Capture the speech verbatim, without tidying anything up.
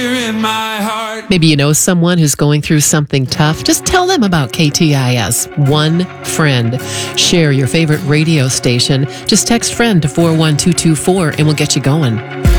in my heart. Maybe you know someone who's going through something tough. Just tell them about K T I S. One friend. Share your favorite radio station. Just text friend to four one two two four and we'll get you going.